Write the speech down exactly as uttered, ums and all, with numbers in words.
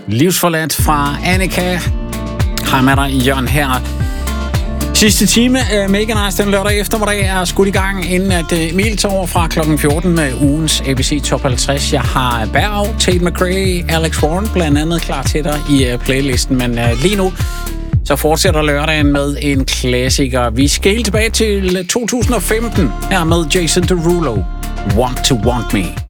Livsforladt fra Annika. Hej med dig, Jørgen her. Sidste time af Mega Nice den lørdag eftermiddag er skudt i gang, inden at Emil tager over fra klokken fjorten med ugens A B C Top halvtreds. Jeg har Berg, Tate McRae, Alex Warren blandt andet klar til dig i playlisten, men lige nu så fortsætter lørdagen med en klassiker. Vi skal helt tilbage til to tusind og femten her med Jason Derulo. Want to Want Me.